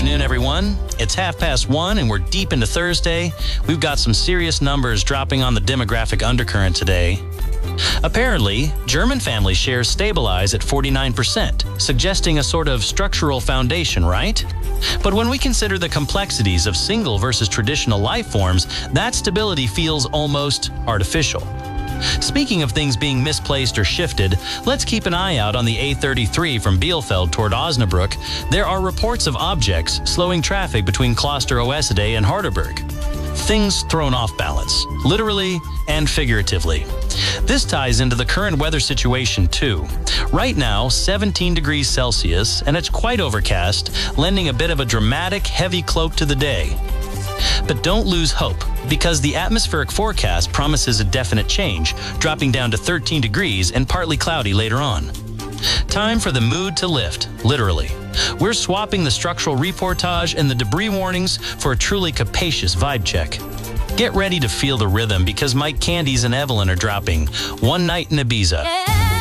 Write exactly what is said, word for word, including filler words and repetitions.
afternoon, everyone. It's half past one and we're deep into Thursday. We've got some serious numbers dropping on the demographic undercurrent today. Apparently, German family shares stabilize at forty-nine percent, suggesting a sort of structural foundation, right? But when we consider the complexities of single versus traditional life forms, that stability feels almost artificial. Speaking of things being misplaced or shifted, let's keep an eye out on the A thirty-three from Bielefeld toward Osnabrück. There are reports of objects slowing traffic between Kloster-Oesede and Harderberg. Things thrown off balance, literally and figuratively. This ties into the current weather situation too. Right now, seventeen degrees Celsius, and it's quite overcast, lending a bit of a dramatic, heavy cloak to the day. But don't lose hope, because the atmospheric forecast promises a definite change, dropping down to thirteen degrees and partly cloudy later on. Time for the mood to lift, literally. We're swapping the structural reportage and the debris warnings for a truly capacious vibe check. Get ready to feel the rhythm because Mike Candies and Evelyn are dropping One Night in Ibiza. Yeah.